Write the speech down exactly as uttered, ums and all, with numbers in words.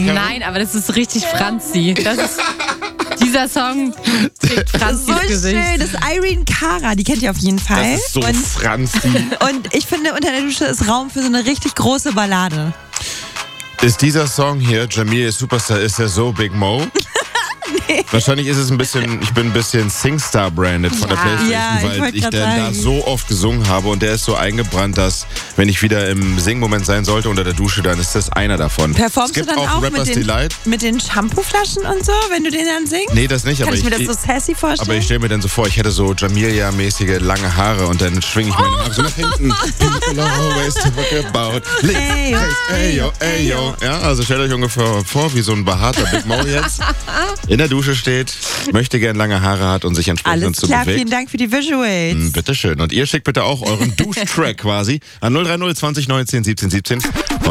Nein, aber das ist richtig Franzi. Das ist, dieser Song trägt Franzis so Gesicht. schön. Das ist Irene Cara, die kennt ihr auf jeden Fall. Das ist so und, Franzi. und ich finde, unter der Dusche ist Raum für so eine richtig große Ballade. Ist dieser Song hier, Jamil Superstar, ist der so Big Mo? Nee. Wahrscheinlich ist es ein bisschen, ich bin ein bisschen Singstar-branded von Ja. der Playstation, Ja, ich weil wollt ich grad den da sagen. so oft gesungen habe und der ist so eingebrannt, dass, wenn ich wieder im Singmoment sein sollte unter der Dusche, dann ist das einer davon. Performst es gibt du dann auch, auch Rappers mit den, Delight. mit den Shampooflaschen und so, wenn du den dann singst? Nee, das nicht, Kann aber ich mir das ich, so sassy vorstellen? aber ich stelle mir dann so vor, ich hätte so Jamilia-mäßige lange Haare und dann schwinge ich meine Haare so nach hinten. People always talk about links, Ey, yo, rechts, ey, yo, ey, yo. Ja, also stellt euch ungefähr vor, wie so ein behaarter Big Mo jetzt in der Dusche steht, möchte gern lange Haare hat und sich entsprechend Alles zu klar, bewegt. vielen Dank für die Visuals. Hm, bitteschön. Und ihr schickt bitte auch euren Duschtrack quasi an null drei null zwanzig neunzehn siebzehn siebzehn.